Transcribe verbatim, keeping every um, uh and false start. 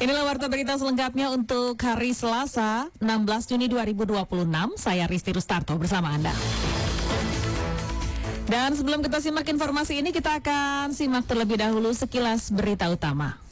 Inilah warta berita selengkapnya untuk hari Selasa, enam belas Juni dua ribu dua puluh enam. Saya Risti Rustarto bersama Anda. Dan sebelum kita simak informasi ini, kita akan simak terlebih dahulu sekilas berita utama.